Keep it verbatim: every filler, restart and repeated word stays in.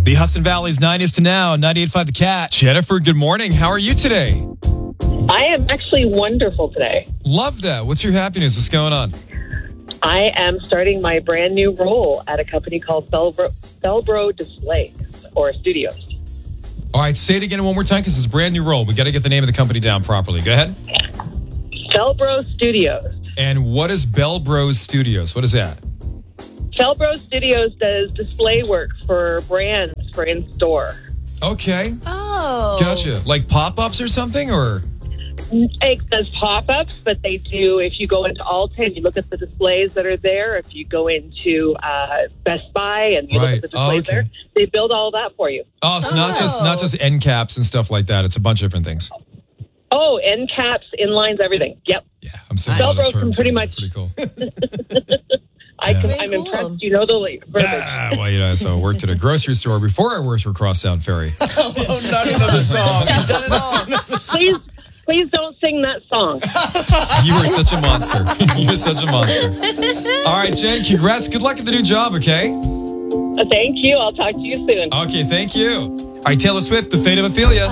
The Hudson Valley's nineties to now, ninety-eight point five The Cat. Jennifer, good morning. How are you today? I am actually wonderful today. Love that. What's your happy news? What's going on? I am starting my brand new role at a company called Felbro, Felbro Displays or Studios. All right, say it again one more time because it's a brand new role. We got to get the name of the company down properly. Go ahead. Felbro Studios. And what is Belbros Studios? What is that? Felbro Studios does display work for brands for in-store. Okay. Oh. Gotcha. Like pop-ups or something, or? It does pop-ups, but they do, if you go into Alta and you look at the displays that are there, if you go into uh, Best Buy and you Right. look at the displays Oh, okay. there, they build all that for you. Oh, so not just not just end caps and stuff like that. It's a bunch of different things. Oh, end caps, inlines, everything. Yep. Yeah, I'm saying Felbro all those can terms pretty are much- pretty cool. I Yeah. can, Very I'm cool. impressed. You know the le- verbiage. Ah, well, you know, so I worked at a grocery store before I worked for Crosstown Ferry. Oh, not another song. He's done it all. Please, please don't sing that song. You were such a monster. You were such a monster. All right, Jen, congrats. Good luck at the new job, okay? Uh, Thank you. I'll talk to you soon. Okay, thank you. All right, Taylor Swift, The Fate of Ophelia.